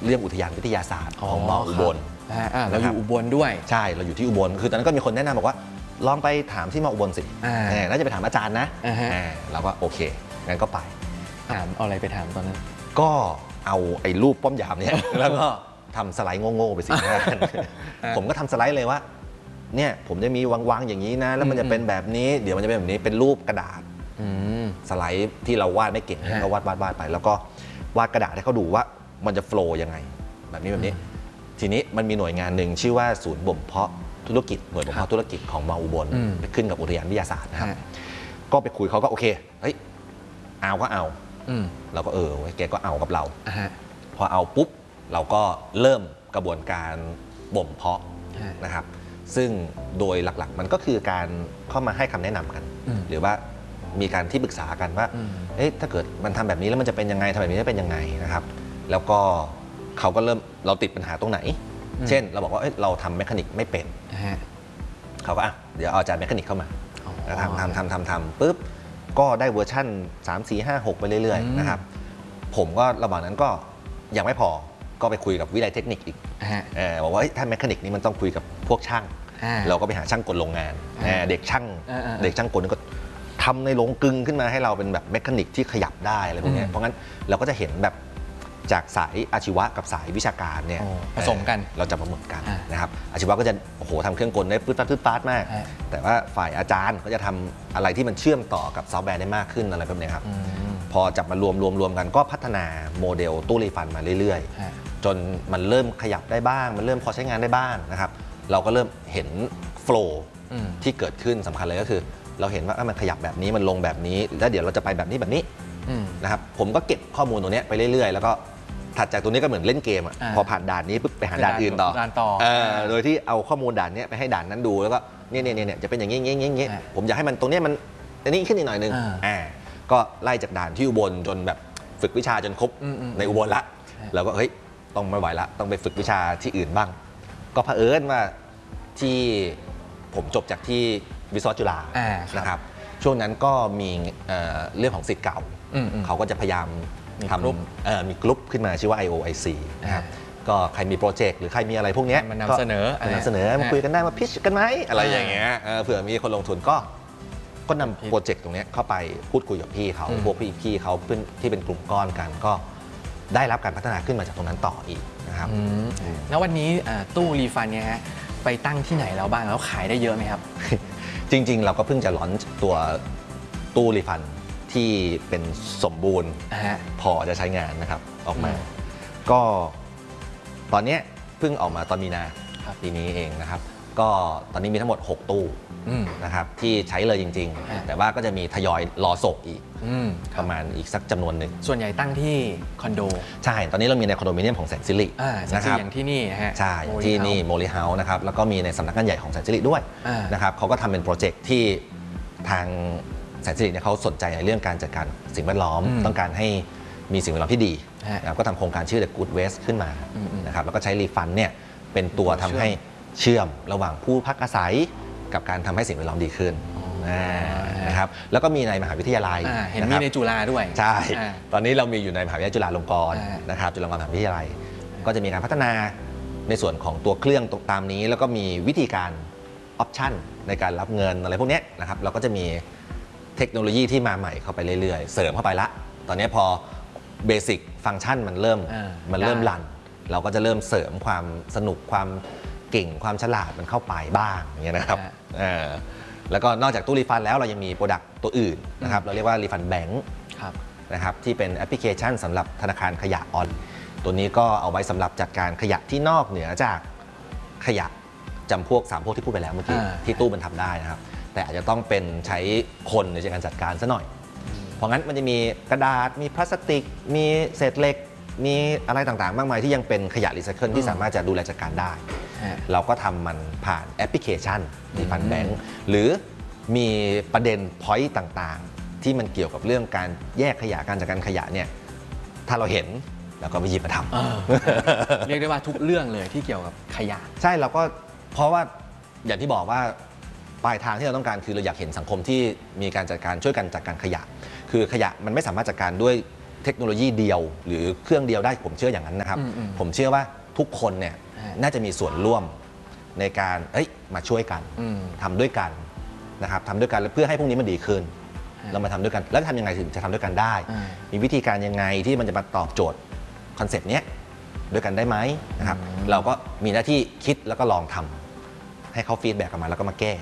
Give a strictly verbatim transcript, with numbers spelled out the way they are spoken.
เรื่องอุทยานวิทยาศาสตร์ของมออุบลเราอยู่อุบลด้วยใช่เราอยู่ที่อุบลคือตอนนั้นก็มีคนแนะนำบอกว่าลองไปถามที่มออุบลสิน่าจะไปถามอาจารย์นะเราก็โอเคงั้นก็ไปถามเอาอะไรไปถามตอนนั้นก็เอาไอ้รูปป้อมยามเนี่ยแล้วก็ทำสไลด์โง่ๆไปสิผมก็ทำสไลด์เลยว่าเนี่ยผมจะมีวางๆอย่างนี้นะแล้วมันจะเป็นแบบนี้เดี๋ยวมันจะเป็นแบบนี้เป็นรูปกระดาษสไลด์ที่เราวาดไม่เก่งก็วาดวาดวาดไปแล้วก็วาดกระดาษให้เขาดูว่ามันจะโฟล์ยังไงแบบนี้แบบนี้ทีนี้มันมีหน่วยงานหนึ่งชื่อว่าศูนย์บ่มเพาะธุรกิจหน่วยบ่มเพาะธุรกิจของมออุบลขึ้นกับอุทยานวิทยาศาสตร์นะครับก็ไปคุยเขาก็โอเคเฮ้ยเอาก็เอาเราก็เออแกก็เอากับเราพอเอาปุ๊บเราก็เริ่มกระบวนการบ่มเพาะนะครับซึ่งโดยหลักๆมันก็คือการเข้ามาให้คำแนะนำกันหรือว่ามีการที่ปรึกษากันว่าเอ๊ะถ้าเกิดมันทำแบบนี้แล้วมันจะเป็นยังไงทำแบบนี้จะเป็นยังไงนะครับแล้วก็เขาก็เริ่มเราติดปัญหาตรงไหนเช่นเราบอกว่าเราทำแมคานิกไม่เป็นเขาก็อ่ะเดี๋ยวเอาอาจารย์แมคานิกเข้ามาแล้วทำทำทำทำทำปุ๊บก็ได้เวอร์ชั่นสาม สี่ ห้า หกไปเรื่อยๆนะครับผมก็ระหว่างนั้นก็ยังไม่พอก็ไปคุยกับวิทยาลัยเทคนิคอีกบอกว่าถ้าแมคานิกนี้มันต้องคุยกับพวกช่างเราก็ไปหาช่างกลโรงงานเด็กช่างเด็กช่างกลก็ทำในโรงกลึงขึ้นมาให้เราเป็นแบบแมคานิกที่ขยับได้อะไรพวกนี้เพราะงั้นเราก็จะเห็นแบบจากสายอาชีวะกับสายวิชาการเนี่ยผสมกันเราจะประมวลกันนะครับอาชีวะก็จะโอ้โหทำเครื่องกลได้ปื๊ดปั๊ดปื๊ดปั๊ดมากแต่ว่าฝ่ายอาจารย์ก็จะทำอะไรที่มันเชื่อมต่อกับซอฟต์แวร์ได้มากขึ้นอะไรแบบนี้ครับพอจับมารวมรวมรวมกันก็พัฒนาโมเดลตู้รีฟันมาเรื่อยๆจนมันเริ่มขยับได้บ้างมันเริ่มพอใช้งานได้บ้างนะครับเราก็เริ่มเห็นโฟล์ที่เกิดขึ้นสำคัญเลยก็คือเราเห็นว่ามันขยับแบบนี้มันลงแบบนี้แล้วเดี๋ยวเราจะไปแบบนี้แบบนี้นะครับผมก็เก็บข้อมูลตรงนี้ไปเรื่อยๆแล้วก็ถัดจากตรงนี้ก็เหมือนเล่นเกมอ่ะพอผ่านด่านนี้ปุ๊บไปหาด่านอื่นต่อโดยที่เอาข้อมูลด่านนี้ไปให้ด่านนั้นดูแล้วก็เนี่ยเนี่ยเนี่ยจะเป็นอย่างนี้อย่างนี้อย่างนี้ผมอยากให้มันตรงนี้มันอันนี้ขึ้นอีกหน่อยนึงอ่าก็ไล่จากด่านที่อุบลจนแบบฝึกวิชาจนครบในอุบลละแล้วก็เฮ้ยต้องไม่ไหวละต้องไปฝึกวิชาที่อื่นบ้างก็เผอิญว่าที่ผมจบจากที่วิศวะจุฬานะครับช่วงนั้นก็มีเรื่องของศิษย์เก่าเขาก็จะพยายามทำมีกลุ่มขึ้นมาชื่อว่า ไอ โอ ไอ ซี นะครับก็ใครมีโปรเจกต์หรือใครมีอะไรพวกนี้มานำเสนอมานำเสนอมาคุยกันได้มาพิชกันไหมอะไรอย่างเงี้ยเผื่อมีคนลงทุนก็ก็นำโปรเจกต์ตรงนี้เข้าไปพูดคุยกับพี่เขาพวกพี่พี่เขาที่เป็นกลุ่มก้อนกันก็ได้รับการพัฒนาขึ้นมาจากตรงนั้นต่ออีกนะครับแล้ววันนี้ตู้รีฟันเนี่ยฮะไปตั้งที่ไหนแล้วบ้างแล้วขายได้เยอะไหมครับจริงๆเราก็เพิ่งจะลอนตัวตู้รีฟันที่เป็นสมบูรณ์พอจะใช้งานนะครับออกมาก็ตอนนี้เพิ่งออกมาตอนมีนาปีนี้เองนะครับก็ตอนนี้มีทั้งหมดหกตู้นะครับที่ใช้เลยจริงๆแต่ว่าก็จะมีทยอยรอส่งอีกประมาณอีกสักจำนวนหนึ่งส่วนใหญ่ตั้งที่คอนโดใช่ตอนนี้เรามีในคอนโดมิเนียมของแสนสิรินะครับอย่างที่นี่ฮะใช่ที่นี่โมลิเฮาส์นะครับแล้วก็มีในสำนักงานใหญ่ของแสนสิริด้วยนะครับเขาก็ทำเป็นโปรเจกต์ที่ทางแสนสิริเนี่ยเขาสนใจในเรื่องการจัดการสิ่งแวดล้อมต้องการให้มีสิ่งแวดล้อมที่ดีนะครับก็ทำโครงการชื่อ The Good Waste ขึ้นมานะครับแล้วก็ใช้รีฟันเนี่ยเป็นตัวทำให้เชื่อมระหว่างผู้พักอาศัยกับการทำให้สิ่งแวดล้อมดีขึ้นนะครับแล้วก็มีในมหาวิทยาลัยเห็นมีในจุฬาด้วยใช่ตอนนี้เรามีอยู่ในมหาวิทยาลัยจุฬาลงกรณ์นะครับจุฬาลงกรณ์มหาวิทยาลัยก็จะมีการพัฒนาในส่วนของตัวเครื่องตามนี้แล้วก็มีวิธีการออปชั่นในการรับเงินอะไรพวกนี้นะครับเราก็จะมีเทคโนโลยีที่มาใหม่เข้าไปเรื่อยๆเสริมเข้าไปละตอนนี้พอเบสิกฟังก์ชันมันเริ่มมันเริ่มรันเราก็จะเริ่มเสริมความสนุกความเก่งความฉลาดมันเข้าไปบ้างอย่างเงี้ยนะครับแล้วก็นอกจากตู้รีฟันแล้วเรายังมีโปรดักต์ตัวอื่นนะครับเราเรียกว่ารีฟันแบงค์นะครับที่เป็นแอปพลิเคชันสำหรับธนาคารขยะออนตัวนี้ก็เอาไว้สำหรับจัดการขยะที่นอกเหนือจากขยะจำพวกสามพวกที่พูดไปแล้วเมื่อกี้ที่ตู้มันทำได้นะครับแต่อาจจะต้องเป็นใช้คนในการจัดการซะหน่อยเพราะงั้นมันจะมีกระดาษมีพลาสติกมีเศษเหล็กมีอะไรต่างๆมากมายที่ยังเป็นขยะรีไซเคิลที่สามารถจะดูแลจัดการได้เราก็ทำมันผ่านแอปพลิเคชันรีฟันแบงค์หรือมีประเด็นพอยต์ต่างๆที่มันเกี่ยวกับเรื่องการแยกขยะการจัดการขยะเนี่ยถ้าเราเห็นเราก็ไปหยิบมาทำเรียกได้ว่าทุกเรื่องเลยที่เกี่ยวกับขยะใช่เราก็เพราะว่าอย่างที่บอกว่าปลายทางที่เราต้องการคือเราอยากเห็นสังคมที่มีการจัดการช่วยกันจัดการขยะคือขยะมันไม่สามารถจัดการด้วยเทคโนโลยีเดียว หรือเครื่องเดียวได้ผมเชื่ออย่างนั้นนะครับอืมๆผมเชื่อว่าทุกคนเนี่ยฮะน่าจะมีส่วนร่วมในการเอ้ยมาช่วยกันอืมทำด้วยกันนะครับทำด้วยกันแล้วเพื่อให้พวกนี้มันดีขึ้นฮะเรามาทำด้วยกันแล้วทำยังไงถึงจะทำด้วยกันได้อ่ามีวิธีการยังไงที่มันจะมาตอบโจทย์คอนเซปต์เนี้ยด้วยกันได้ไหมนะครับเราก็มีหน้าที่คิดแล้วก็ลองทำให้เขาฟีดแบ็กกลับมาแล้วก็มาแก้